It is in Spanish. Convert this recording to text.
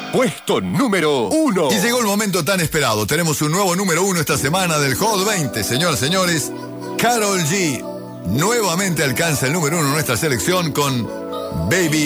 Puesto número 1. Y llegó el momento tan esperado. Tenemos un nuevo número 1 esta semana del Hot 20. Señoras y señores, Karol G nuevamente alcanza el número 1 en nuestra selección con Baby